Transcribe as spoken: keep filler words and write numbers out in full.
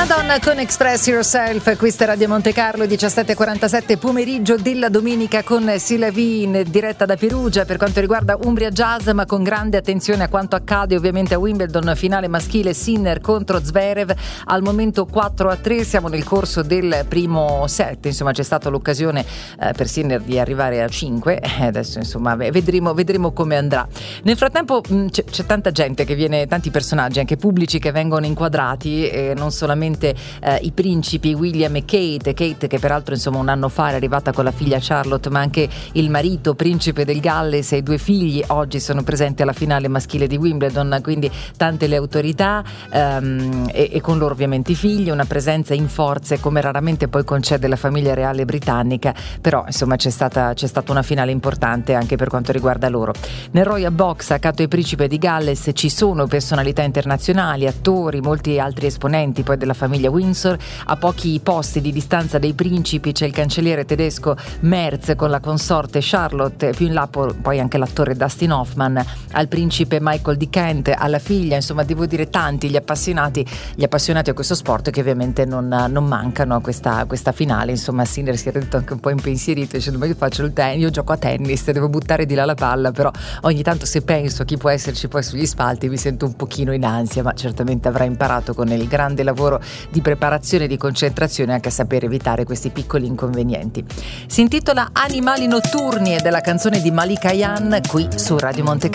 Madonna con Express Yourself, questa è Radio Monte Carlo, diciassette e quarantasette, pomeriggio della domenica con Silavi in diretta da Perugia per quanto riguarda Umbria Jazz, ma con grande attenzione a quanto accade ovviamente a Wimbledon, finale maschile Sinner contro Zverev, al momento quattro a tre, siamo nel corso del primo set, insomma c'è stata l'occasione eh, per Sinner di arrivare a cinque, eh, adesso insomma vedremo, vedremo come andrà. Nel frattempo mh, c'è, c'è tanta gente che viene, tanti personaggi anche pubblici che vengono inquadrati, eh, non solamente Eh, i principi William e Kate, Kate che peraltro insomma un anno fa è arrivata con la figlia Charlotte, ma anche il marito principe del Galles e i due figli oggi sono presenti alla finale maschile di Wimbledon, quindi tante le autorità ehm, e, e con loro ovviamente i figli, una presenza in forze come raramente poi concede la famiglia reale britannica, però insomma c'è stata, c'è stata una finale importante anche per quanto riguarda loro. Nel Royal Box accanto ai principe di Galles ci sono personalità internazionali, attori, molti altri esponenti poi della famiglia Windsor. A pochi posti di distanza dei principi c'è il cancelliere tedesco Merz con la consorte Charlotte, più in là poi anche l'attore Dustin Hoffman, al principe Michael di Kent, alla figlia, insomma devo dire tanti gli appassionati gli appassionati a questo sport che ovviamente non, non mancano a questa, a questa finale. Insomma Sinner si è detto anche un po' impensierito dicendo ma io faccio il tennis, io gioco a tennis, devo buttare di là la palla, però ogni tanto se penso a chi può esserci poi sugli spalti mi sento un pochino in ansia, ma certamente avrà imparato con il grande lavoro di preparazione e di concentrazione anche a sapere evitare questi piccoli inconvenienti. Si intitola Animali notturni ed è la canzone di Malika Ayane qui su Radio Monte Carlo.